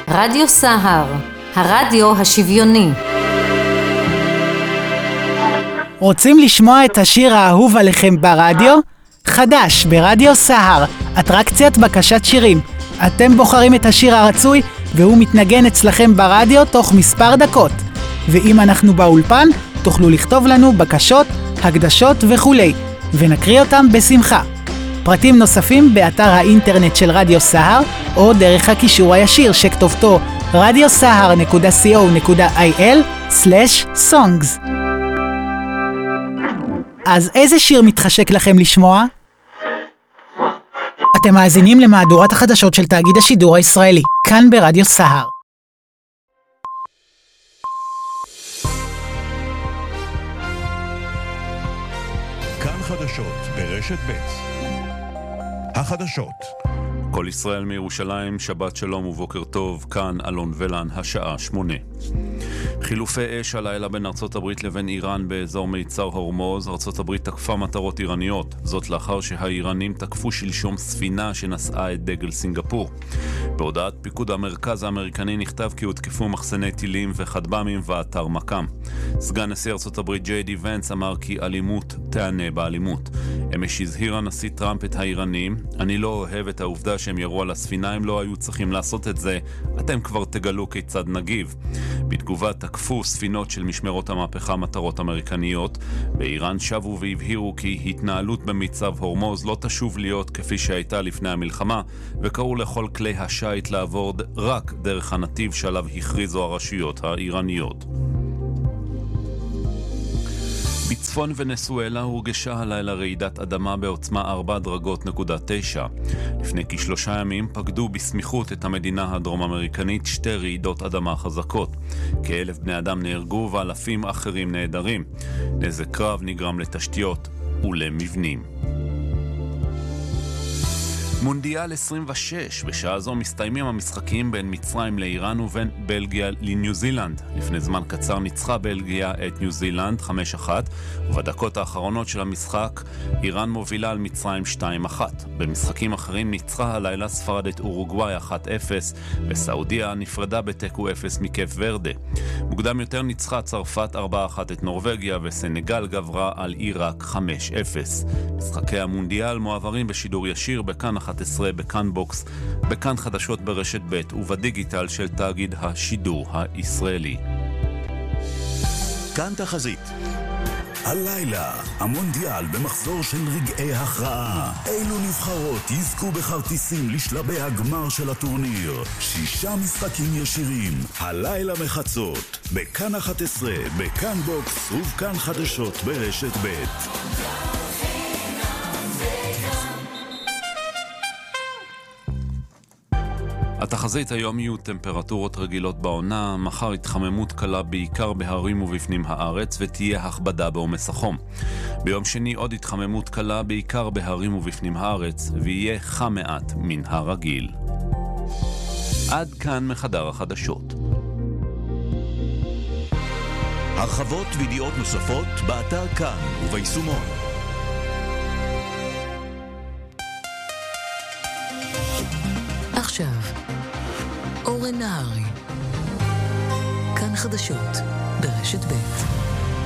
רדיו סהר, הרדיו השוויוני. רוצים לשמוע את השיר האהוב עליכם ברדיו? חדש ברדיו סהר, אטרקציית בקשת שירים. אתם בוחרים את השיר הרצוי והוא מתנגן אצלכם ברדיו תוך מספר דקות. ואם אנחנו באולפן, תוכלו לכתוב לנו בקשות, הקדשות וכולי, ונקריא אותם בשמחה. פרטים נוספים באתר האינטרנט של רדיו סהר, או דרך הקישור הישיר שכתובתו radiosahar.co.il/songs. אז איזה שיר מתחשק לכם לשמוע? אתם מאזינים למהדורת החדשות של תאגיד השידור הישראלי, כאן ברדיו סהר. כאן חדשות ברשת ב'. החדשות. כל ישראל מירושלים, שבת שלום ובוקר טוב, כאן אלון ולן, השעה 8. חילופי אש הלילה בין ארצות הברית לבין איראן באזור מיצר הורמוז. ארצות הברית תקפה מטרות איראניות, זאת לאחר שהאיראנים תקפו שלשום ספינה שנשאה את דגל סינגפור. בהודעת פיקוד המרכז האמריקני נכתב כי הותקפו מחסני טילים וכטב"מים ואתר מקם. סגן נשיא ארצות הברית ג'יי די ונס אמר כי אלימות תענה באלימות. אמש הזהיר הנשיא טראמפ את האיראנים, אני לא אוהב את העובדה שהם ירו על הספינה, הם לא היו צריכים לעשות את זה, אתם כבר תגלו כיצד נגיב. בתגובה תקפו ספינות של משמרות המהפכה מטרות אמריקניות. באיראן שבו והבהירו כי התנהלות במיצב הורמוז לא תשוב להיות כפי שהייתה לפני המלחמה, וקראו לכל כלי השייט לעבור רק דרך הנתיב שעליו הכריזו הרשויות האיראניות. בצפון ונצואלה הורגשה הלילה רעידת אדמה בעוצמה 4.9. לפני כ3 ימים פקדו בסמיכות את המדינה הדרום אמריקנית 2 רעידות אדמה חזקות. כ1,000 בני אדם נהרגו ואלפים אחרים נהדרים. נזק רב נגרם לתשתיות ולמבנים. מונדיאל 26, בשעה זו מסתיימים המשחקים בין מצרים לאיראן ובין בלגיה לניו זילנד. לפני זמן קצר ניצחה בלגיה את ניו זילנד 5-1, ובדקות האחרונות של המשחק איראן מובילה על מצרים 2-1. במשחקים אחרים ניצחה הלילה ספרד את אורוגוואי 1-0, וסעודיה נפרדה בתיקו 0 מקייפ ורדה. מוקדם יותר ניצחה צרפת 4-1 את נורווגיה, וסנגל גברה על עיראק 5-0. משחקי המונדיאל מועברים בשידור ישיר בכאן 11, בכאן בוקס, בכאן חדשות ברשת ב' ובדיגיטל של תאגיד השידור הישראלי. כאן תחזית. הלילה, המונדיאל במחזור של רגעי הכרעה. אילו נבחרות יזכו בכרטיסים לשלבי הגמר של הטורניר? 6 משחקים ישירים. הלילה מחצות, בכאן 11, בכאן בוקס ובכאן חדשות ברשת ב'. התחזית היום יהיו טמפרטורות רגילות בעונה, מחר התחממות קלה בעיקר בהרים ובפנים הארץ ותהיה הכבדה בעומס החום. ביום שני עוד התחממות קלה בעיקר בהרים ובפנים הארץ ויהיה חם מעט מן הרגיל. עד כאן מחדר החדשות. הרחבות וידיעות נוספות באתר כאן וביישומון. עכשיו אורן נהרי, כאן חדשות ברשת ב'.